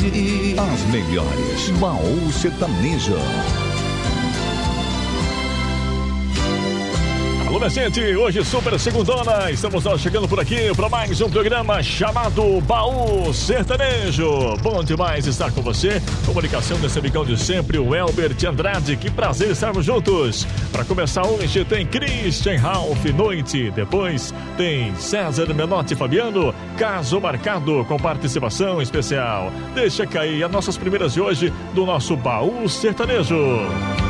As melhores. Baú Sertanejo. Alô, minha gente, hoje super segundona, estamos chegando por aqui para mais um programa chamado Baú Sertanejo. Bom demais estar com você, comunicação desse amigão de sempre, o Elbert Andrade, que prazer estarmos juntos. Para começar hoje tem Christian Ralph Noite, depois tem César Menotti Fabiano, caso marcado com participação especial. Deixa cair as nossas primeiras de hoje do nosso Baú Sertanejo.